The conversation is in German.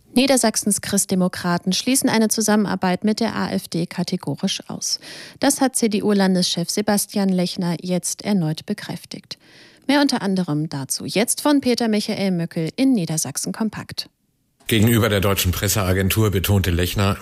Niedersachsens Christdemokraten schließen eine Zusammenarbeit mit der AfD kategorisch aus. Das hat CDU-Landeschef Sebastian Lechner jetzt erneut bekräftigt. Mehr unter anderem dazu jetzt von Peter Michael Möckel in Niedersachsen kompakt. Gegenüber der Deutschen Presseagentur betonte Lechner,